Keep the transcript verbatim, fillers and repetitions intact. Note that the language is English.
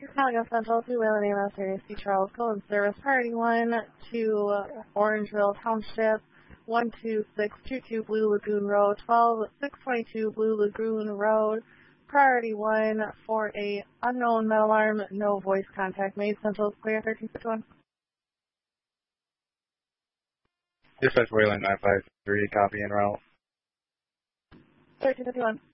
Calico Central to Wayland A M S area C. Charles Cullen Service Priority one to Orangeville Township, one two six two two Blue Lagoon Road, twelve six twenty-two Blue Lagoon Road. Priority one for a unknown metal alarm, no voice contact made. Central clear, thirteen fifty-one. Dispatch Wayland nine five three, copy en route. thirteen fifty-one.